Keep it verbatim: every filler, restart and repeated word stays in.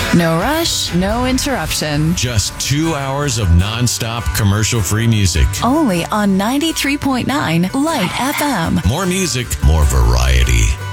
No rush, no interruption. Just two hours of nonstop commercial-free music. Only on ninety-three point nine Light F M. More music, more variety.